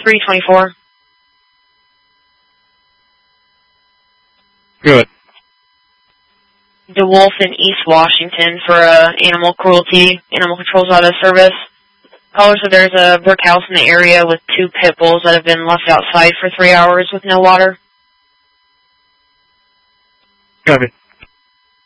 324. Good. DeWolf in East Washington for animal cruelty. Animal control's out of service. Caller said there's a brick house in the area with 2 pit bulls that have been left outside for 3 hours with no water. Copy.